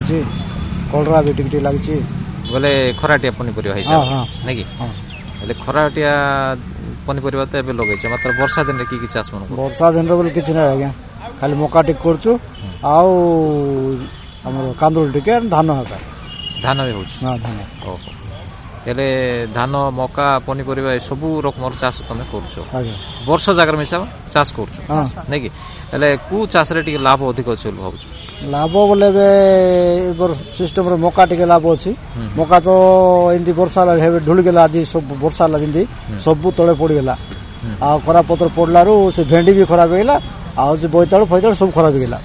ଲାଗିଛି କଲରା ବି ଟିକେ ଲାଗିଛି ବୋଲେ ଖରାଟିଆ ପନିପରିବା ହଁ ହଁ ନାଇଁ କି ହଁ ହେଲେ ଖରାଟିଆ ପନିପରିବା ତ ଏବେ ଲଗେଇଛ ମାତ୍ର ବର୍ଷା ଦିନରେ କି ଚାଷ ମାନ ବର୍ଷା ଦିନରେ ବୋଲି କିଛି ନାହିଁ ଆଜ୍ଞା ଖାଲି ମକା ଟିକେ କରୁଛୁ ଆଉ ଆମର କାନ୍ଦୁଳି ଟିକେ ଧାନ ହେକା ଧାନ ବି ହଉଛି ହଁ ଧାନ ଓହୋ ହେଲେ ଧାନ ମକା ପନିପରିବା ଏ ସବୁ ରକମର ଚାଷ ତମେ କରୁଛ ଆଜ୍ଞା ବର୍ଷ ଜାଗାରେ ମିଶା ଚାଷ କରୁଛ ହଁ ନାଇଁ କି ହେଲେ କୋଉ ଚାଷରେ ଟିକେ ଲାଭ ଅଧିକ ଅଛି ବୋଲି ଭାବୁଛୁ ଲାଭ ବୋଲେ ଏବେ ସିଷ୍ଟମରେ ମକା ଟିକେ ଲାଭ ଅଛି ମକା ତ ଏମିତି ବର୍ଷା ହେଲା ଢୁଳିଗଲା ଆଜି ସବୁ ବର୍ଷା ହେଲା ଯେମିତି ସବୁ ତଳେ ପଡ଼ିଗଲା ଆଉ ଖରାପ ପତ୍ର ପଡ଼ିଲାରୁ ସେ ଭେଣ୍ଡି ବି ଖରାପ ହେଇଗଲା ଆଉ ସେ ବୋଇତାଳୁ ଫଇତାଳୁ ସବୁ ଖରାପ ହେଇଗଲା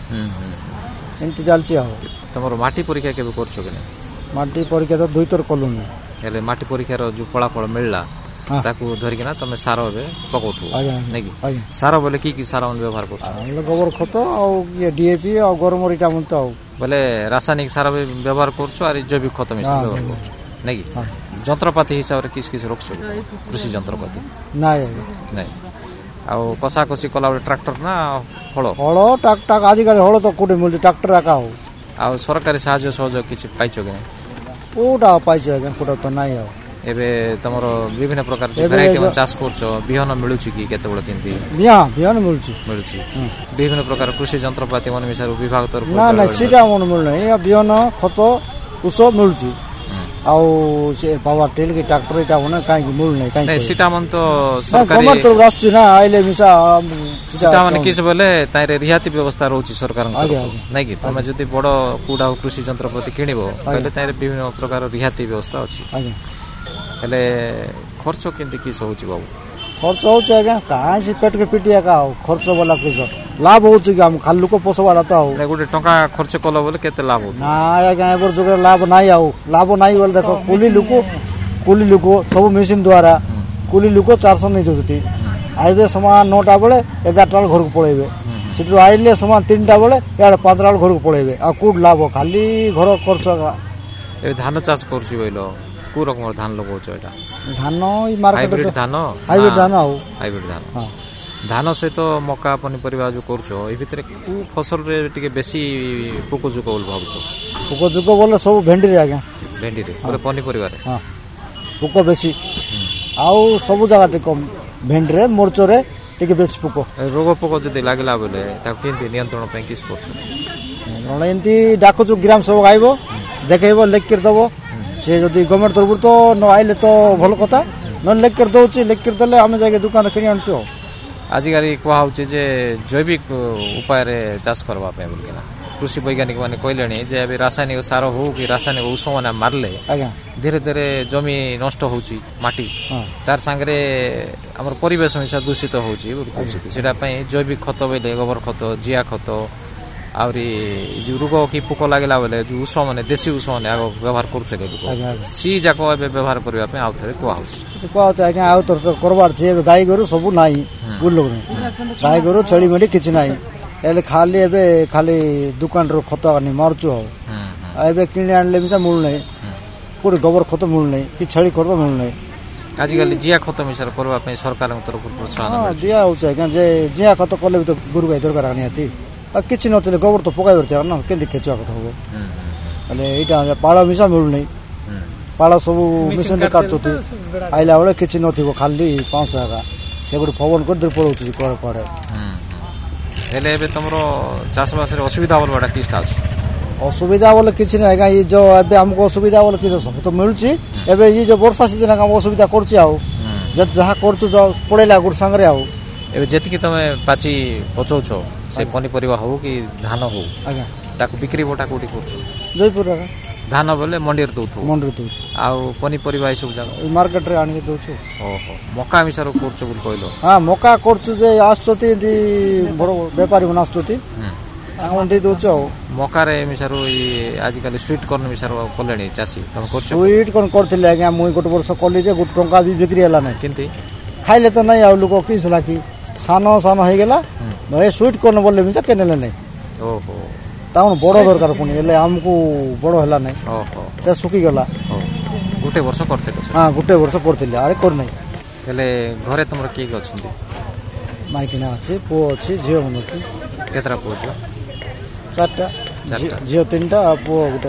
ଏମିତି ଚାଲିଛି ଆଉ ତମର ମାଟି ପରୀକ୍ଷା କେବେ କରୁଛ କି ନାହିଁ ମାଟି ପରୀକ୍ଷା ତ 2 ଥର କଲୁଣି ହେଲେ ମାଟି ପରୀକ୍ଷାର ଯୋଉ ଫଳାଫଳ ମିଳିଲା ତାକୁ ଧରିକିନା ତମେ ସାର ଏବେ ପକଉଥିବ ନାଇଁ କି ସାର ବୋଲେ କି ସାର ବ୍ୟବହାର କରୁଛ ଗୋବର ଖତ ଆଉ ଡିଏପି ଆଉ ଗରମ ଇଟା ମନ୍ତ ଆଉ ବୋଲେ ରାସାୟନିକ ସାର ବି ବ୍ୟବହାର କରୁଛ আর ଜୈବିକ ଖତ ମିଶା ବ୍ୟବହାର କରୁଛ ନାଇଁ କି ଯନ୍ତ୍ରପାତି ହିସାବରେ କିସ ରଖୁଛ କୃଷି ଯନ୍ତ୍ରପାତି ନାଇଁ ନାଇଁ ଆଉ କଷାକଷି କଲା ବେଳେ ଟ୍ରାକ୍ଟର ନା ହଳ ଟ୍ରାକ୍ଟର ଆଜିକାଲି ହଳ ତ କୋଉଠି ମିଳୁଛି ଟ୍ରାକ୍ଟର ଏକା ଆଉ ସରକାରୀ ସାହାଯ୍ୟ ସହଯୋଗ କିଛି ପାଇଛ କି ନାହିଁ କୋଉଟା ପାଇଛୁ ଆଜ୍ଞା କୋଉଟା ତ ନାହିଁ ଆଉ ଏବେ ତମର ବିଭିନ୍ନ ପ୍ରକାର ଭେରାଇଟି ଚାଷ କରୁଛ ବିହନ ମିଳୁଛି କି କେତେବେଳେ କେମିତି ବିହନ ମିଳୁଛି ବିଭିନ୍ନ ପ୍ରକାର କୃଷି ଯନ୍ତ୍ରପାତି ମାନେ ମିଶାରୁ ବିଭାଗ ତରଫରୁ ନା ସେଟା ଆମର ମିଳୁନାହିଁ ବିହନ ଖତ ଉଷ ମିଳୁଛି ଆଉ ସେ ପାୱାର ଟିଲ୍ କି ଟ୍ରାକ୍ଟର ଏଟା ମାନେ କାହିଁକି ମିଳୁନାହିଁ କାହିଁକି ସେଟା ମାନେ ତ ସରକାରୀ ଆସୁଛି ନା ଆଇଲେ ମିଶା ସେଟା ମାନେ କିଛି ବୋଲେ ତାଇରେ ରିହାତି ବ୍ୟବସ୍ଥା ରହୁଛି ସରକାରଙ୍କ ନାଇଁ କି ତମେ ଯଦି ବଡ କୋଉଟା କୃଷି ଯନ୍ତ୍ରପାତି କିଣିବ ତାହେଲେ ତାଇରେ ବିଭିନ୍ନ ପ୍ରକାର ରିହାତି ବ୍ୟବସ୍ଥା ଅଛି ହେଲେ ଖର୍ଚ୍ଚ କେମିତି କିସ ହଉଛି ବାବୁ ଖର୍ଚ୍ଚ ହଉଛି ଆଜ୍ଞା କାହିଁ ସେ ପେଟକେ ପିଟି ଏକା ଆଉ ଖର୍ଚ୍ଚ ବୋଲା କିସ ଲାଭ ହଉଛି କି ଆମ ଖାଲି ଲୋକ ପୋଷବାଟା ତ ଆଉ ଗୋଟେ ଟଙ୍କା ଖର୍ଚ୍ଚ କଲ ବୋଲେ କେତେ ଲାଭ ହଉଛି ନାଇଁ ଆଜ୍ଞା ଏବ ଯୁଗରେ ଲାଭ ନାହିଁ ଆଉ ଲାଭ ନାହିଁ ବୋଲେ ଦେଖ କୁଲି ଲୋକ ସବୁ ମେସିନ ଦ୍ୱାରା କୁଲି ଲୋକ 400 ନେଇଯାଉଛନ୍ତି ଆଇବେ ସମାନ 9ଟା ବେଳେ 11ଟା ବେଳେ ଘରକୁ ପଳେଇବେ ସେଠୁ ଆଇଲେ ସମାନ 3ଟା ବେଳେ ଇଆଡ଼େ 5ଟା ବେଳେ ଘରକୁ ପଳେଇବେ ଆଉ କୋଉଠି ଲାଭ ଖାଲି ଘର ଖର୍ଚ୍ଚ ଏବେ ଧାନ ଚାଷ କରୁଛି ବୋଇଲ କୋଉ ରକମର ଧାନ ଲଗାଉଛ ଏଟା ଧାନ ହାଇବ୍ରିଡ ଧାନ ଆଉ ହାଇବ୍ରିଡ ଧାନ ଧାନ ସହିତ ମକା ପନିପରିବା ଯୋଉ କରୁଛ ଏ ଭିତରେ କୋଉ ଫସଲରେ ଟିକେ ବେଶୀ ପୋକ ଜୋକ ବୋଲି ଭାବୁଛ ପୋକ ଜୋକ ବୋଲେ ସବୁ ଭେଣ୍ଡିରେ ଆଜ୍ଞା ଭେଣ୍ଡିରେ ପନିପରିବାରେ ପୋକ ବେଶୀ ଆଉ ସବୁ ଜାଗା ଟିକେ କମ ଭେଣ୍ଡିରେ ମରିଚରେ ଟିକେ ବେଶୀ ପୋକ ରୋଗ ପୋକ ଯଦି ଲାଗିଲା ବୋଲେ ତାକୁ କେମିତି ନିୟନ୍ତ୍ରଣ ପାଇଁ କିସ କରୁଛ ଏମିତି ଡାକୁଛୁ ଗ୍ରାମ ସେବକ ଆଇବ ଦେଖେଇବ ଲେଖିକି ଦବ ସେ ଯଦି ଗଭର୍ଣ୍ଣମେଣ୍ଟ ତରଫରୁ ତ ନ ଆଇଲେ ତ ଭଲ କଥା ନହେଲେ ଲେଖିକି ଦଉଛି ଲେଖିକି ଦେଲେ ଆମେ ଯାଇକି ଦୋକାନରେ କିଣି ଆଣୁଛୁ ଆଉ ଆଜିକାଲି କୁହାହଉଛି ଯେ ଜୈବିକ ଉପାୟରେ ଚାଷ କରିବା ପାଇଁ ବୋଲିକିନା କୃଷି ବୈଜ୍ଞାନିକ ମାନେ କହିଲେଣି ଯେ ଏବେ ରାସାୟନିକ ସାର ହଉ କି ରାସାୟନିକ ଔଷଧ ମାନେ ମାରିଲେ ଧୀରେ ଧୀରେ ଜମି ନଷ୍ଟ ହଉଛି ମାଟି ତାର ସାଙ୍ଗରେ ଆମର ପରିବେଶ ମିଶା ଦୂଷିତ ହଉଛି ସେଟା ପାଇଁ ଜୈବିକ ଖତ ବୋଇଲେ ଗୋବର ଖତ ଜିଆ ଖତ ଆହୁରି ଯୋଉ ରୋଗ କି ପୋକ ଲାଗିଲା ବେଲେ ଯୋଉ ଉଷ ମାନେ ଦେଶୀ ଉଷ ମାନେ ଆଗ ବ୍ୟବହାର କରୁଥିଲେ ସି ଯାକ ଏବେ ବ୍ୟବହାର କରିବା ପାଇଁ ଆଉ ଥରେ କୁହାହଉଛି ଆଜ୍ଞା ଆଉ ଥରେ କରବାର ଅଛି ଏବେ ଗାଈ ଗୋରୁ ସବୁ ନାହିଁ ବୁଝିଲ ଗାଈ ଗୋରୁ ଛେଳି ମେଳି କିଛି ନାହିଁ ହେଲେ ଖାଲି ଏବେ ଖାଲି ଦୋକାନରୁ ଖତ ଆଣି ମାରୁଛୁ ଆଉ ଏବେ କିଣି ଆଣିଲେ ମିଶା ମିଳୁନାହିଁ କୋଉଠି ଗୋବର ଖତ ମିଳୁନାହିଁ କି ଛେଳି ଖତ ମିଳୁନାହିଁ ଆଜିକାଲି ଜିଆ ଖତ ମିଶାର କରିବା ପାଇଁ ସରକାରଙ୍କ ତରଫରୁ ପ୍ରୋତ୍ସାହନ ଦିଆ ହଉଛି ଆଜ୍ଞା ଯେ ଜିଆ ଖତ କଲେ ବି ତ ଗୋରୁ ଗାଈ ଦରକାର ନିହାତି ଆଉ କିଛି ନଥିଲେ ଗୋବର ତ ପକାଇବାର ଥିଲା ନା କେମିତି ଖେଚୁଆ କଥା ହବ ହେଲେ ଏଇଟା ପାଳ ମିଶା ମିଳୁନାହିଁ ପାଳ ସବୁ ମେସିନରେ କାଟୁଛନ୍ତି ଆଇଲା ବେଳେ କିଛି ନଥିବ ଖାଲି 500 ଏକା ସେ ଗୋଟେ ପବନ କରି ପଳଉଛି କୁଆଡେ କୁଆଡେ ହେଲେ ଏବେ ତମର ଚାଷବାସରେ ଅସୁବିଧା ବୋଲବାଟା କିଛିଟା ଅଛି ଅସୁବିଧା ବୋଲେ କିଛି ନାହିଁ ଆଜ୍ଞା ଏଇ ଯୋଉ ଏବେ ଆମକୁ ଅସୁବିଧା ବୋଲେ କିଛି ସବୁ ତ ମିଳୁଛି ଏବେ ଏଇ ଯୋଉ ବର୍ଷା ସିଜନ ଆମ ଅସୁବିଧା କରୁଛି ଆଉ ଯାହା କରୁଛୁ ପଳେଇଲା ଗୋଟେ ସାଙ୍ଗରେ ଆଉ ଏବେ ଯେତିକି ତମେ ପାଚି ପଚଉଛ ସେ ପନିପରିବା ହଉ କି ଧାନ ହଉ ଆଜ୍ଞା ତାକୁ ବିକ୍ରି ବଟା କୋଉଠି କରୁଛ ଜୟପୁର ଧାନ ବୋଲେ ମଣ୍ଡିରେ ଦଉଛୁ ଆଉ ପନିପରିବା ଏସବୁ ଜାଗା ମାର୍କେଟରେ ଆଣିକି ଦଉଛୁ ଓହୋ ମକା ମିଶାର କରୁଛ ବୋଲି କହିଲ ମକା କରୁଛୁ ଯେ ଆସୁଛନ୍ତି ଏମିତି ବଡ ବେପାରୀ ମାନେ ଆସୁଛନ୍ତି ଦେଇ ଦଉଛୁ ଆଉ ମକାରେ ମିଶାରୁ ଆଜିକାଲି ସୁଇଟ୍ କର୍ଣ୍ଣ ମିଶାରୁ କଲେଣି ଚାଷୀ ତମେ କରୁଛ ସୁଇଟ୍ କର୍ଣ୍ଣ କରିଥିଲି ଆଜ୍ଞା ମୁଁ ଗୋଟେ ବର୍ଷ କଲି ଯେ 1 ଟଙ୍କା ବି ବିକ୍ରି ହେଲା ନାହିଁ କେମିତି ଖାଇଲେ ତ ନାହିଁ ଆଉ ଲୋକ କିସ ହେଲା କି ସାନ ହେଇଗଲା ଏ ସୁଇଟ୍ କର୍ଣ୍ଣ ବୋଲେ ମିଶା କେ ନେଲେ ନାହିଁ ଓହୋ ତାମାନେ ବଡ ଦରକାର ପୁଣି ହେଲେ ଆମକୁ ବଡ ହେଲା ନାହିଁ ସେ ଶୁଖିଗଲା ଗୋଟେ ବର୍ଷ କରିଥିଲେ ଗୋଟେ ବର୍ଷ କରିଥିଲି ଆରେ କରିନାହିଁ ହେଲେ ଘରେ ତମର କିଏ ଅଛନ୍ତି ମାଇକିନା ଅଛି ପୁଅ ଅଛି ଝିଅ ମାନେ ଅଛି କେତେଟା ପୁଅ ଝିଅ 4ଟା ଝିଅ 3ଟା ପୁଅ ଗୋଟେ